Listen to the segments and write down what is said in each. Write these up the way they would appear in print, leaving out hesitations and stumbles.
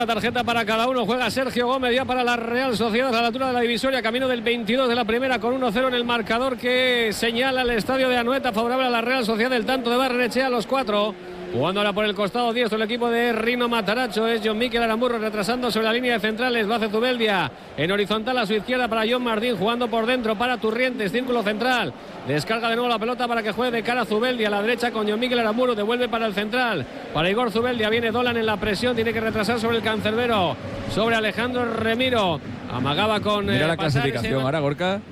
Tarjeta para cada uno, juega Sergio Gómez ya para la Real Sociedad a la altura de la divisoria, camino del 22 de la primera con 1-0 en el marcador que señala el estadio de Anoeta, favorable a la Real Sociedad. El tanto de Barrenechea a los 4, jugando ahora por el costado diestro el equipo de Rino Mataracho, es John Mikel Aramburro retrasando sobre la línea de centrales, lo hace Zubeldia en horizontal a su izquierda para John Martín, jugando por dentro para Turrientes, círculo central, descarga de nuevo la pelota para que juegue de cara a Zubeldia a la derecha con John Mikel Aramburro, devuelve para el central, para Igor Zubeldia, viene Dolan en la presión, tiene que retrasar sobre el cancerbero, sobre Alejandro Remiro, amagaba con... Mira la clasificación ahora, Gorka.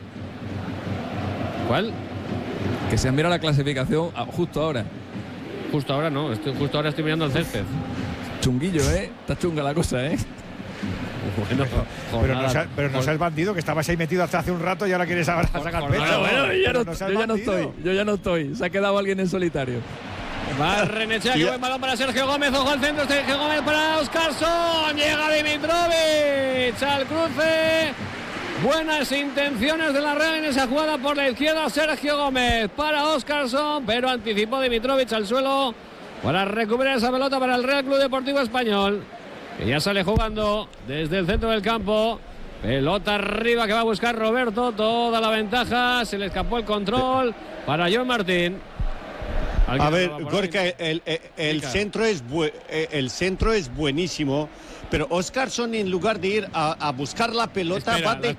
¿Cuál? Que se mira la clasificación justo ahora. Justo ahora no, justo ahora estoy mirando el césped. Chunguillo, Está chunga la cosa, Bueno, pero no seas bandido, que estabas ahí metido hasta hace un rato y ahora quieres sacar pecho. Bueno, yo ya no estoy. Se ha quedado alguien en solitario. Barrenechea, que buen balón para Sergio Gómez, ojo al centro, Sergio Gómez para Óscarson, llega Dimitrovic al cruce. Buenas intenciones de la Real en esa jugada por la izquierda, Sergio Gómez para Óscarson, pero anticipó Dimitrovic al suelo para recuperar esa pelota para el Real Club Deportivo Español, que ya sale jugando desde el centro del campo. Pelota arriba que va a buscar Roberto, toda la ventaja, se le escapó el control para John Martín. A ver, Gorka, el centro es buenísimo, pero Óscarson, en lugar de ir a buscar la pelota,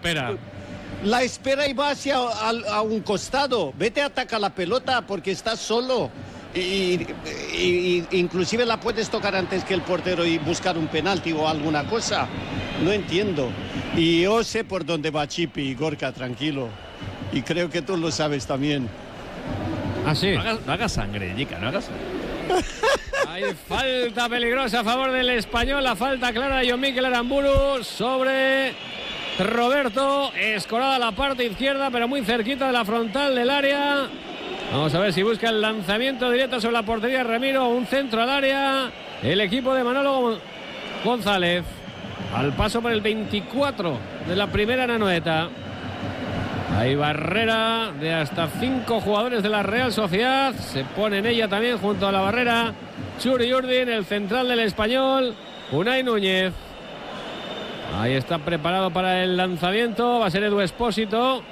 la espera y va hacia a un costado. Vete a atacar la pelota porque estás solo. Y inclusive la puedes tocar antes que el portero y buscar un penalti o alguna cosa. No entiendo. Y yo sé por dónde va Chipi, Gorka, tranquilo. Y creo que tú lo sabes también. Ah, sí. No hagas sangre, Jica, no hagas sangre. Hay falta peligrosa a favor del Español, la falta clara de John Mikel Aramburu sobre Roberto, escorada a la parte izquierda, pero muy cerquita de la frontal del área. Vamos a ver si busca el lanzamiento directo sobre la portería de Ramiro, un centro al área, el equipo de Manolo González, al paso por el 24 de la primera en Anoeta. Hay barrera de hasta 5 jugadores de la Real Sociedad. Se pone en ella también junto a la barrera Churi Urdin, el central del Español, Unai Núñez. Ahí está preparado para el lanzamiento. Va a ser Edu Espósito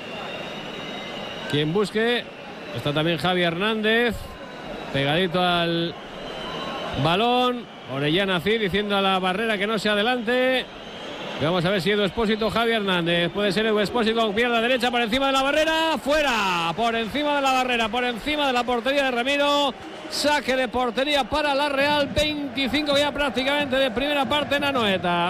quien busque. Está también Javi Hernández pegadito al balón. Orellana Cid diciendo a la barrera que no se adelante. Vamos a ver si Edu Espósito, Javi Hernández. Puede ser Edu Espósito con pierna derecha por encima de la barrera. Fuera, por encima de la barrera, por encima de la portería de Ramiro. Saque de portería para la Real. 25 ya prácticamente de primera parte en Anoeta.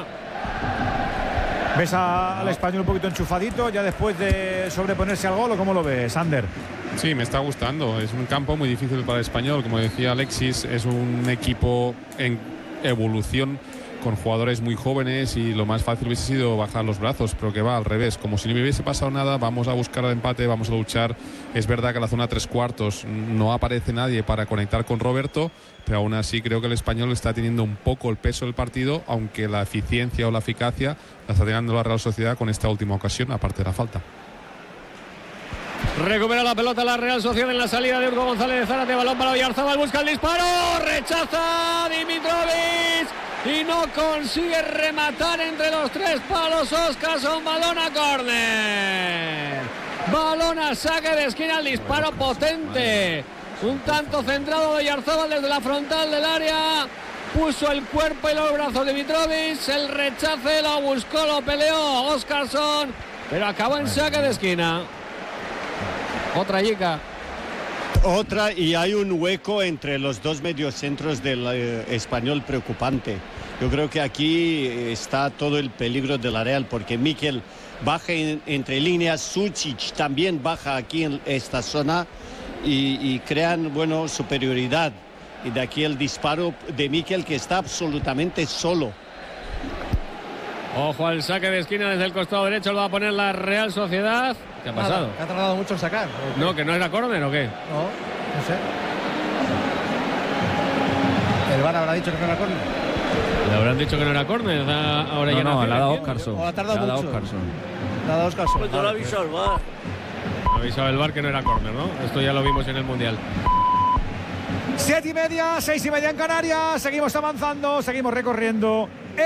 ¿Ves al Español un poquito enchufadito ya después de sobreponerse al gol o cómo lo ves, Ander? Sí, me está gustando. Es un campo muy difícil para el Español. Como decía Alexis, es un equipo en evolución, con jugadores muy jóvenes, y lo más fácil hubiese sido bajar los brazos, pero que va al revés, como si no me hubiese pasado nada. Vamos a buscar el empate, vamos a luchar. Es verdad que en la zona 3/4 no aparece nadie para conectar con Roberto, pero aún así creo que el Español está teniendo un poco el peso del partido, aunque la eficiencia o la eficacia la está teniendo la Real Sociedad con esta última ocasión, aparte de la falta. Recupera la pelota la Real Sociedad en la salida de Hugo González de Zárate, balón para Oyarzabal, busca el disparo, rechaza Dimitrovic y no consigue rematar entre los 3 palos. Óscarson, balón a córner, balón a saque de esquina, el disparo potente, un tanto centrado de Oyarzabal desde la frontal del área, puso el cuerpo y los brazos de Dimitrovic, el rechace lo buscó, lo peleó Óscarson, pero acabó en saque de esquina. Otra Jica. Otra, y hay un hueco entre los dos mediocentros del Español preocupante. Yo creo que aquí está todo el peligro de la Real, porque Mikel baja entre líneas, Sučić también baja aquí en esta zona y crean, bueno, superioridad. Y de aquí el disparo de Mikel, que está absolutamente solo. Ojo al saque de esquina desde el costado derecho, lo va a poner la Real Sociedad. ¿Qué ha pasado? ¿Ha tardado mucho en sacar? No, que no era córner o qué. No sé. ¿El VAR habrá dicho que no era córner? Le habrán dicho que no era córner. Ahora ya no, le ha dado Óscarson. O ha tardado mucho. Le ha dado Óscarson. Pues no lo ha avisado el VAR. Ha avisado el VAR que no era córner, ¿no? Esto ya lo vimos en el Mundial. 7:30, 6:30 en Canarias. Seguimos avanzando, seguimos recorriendo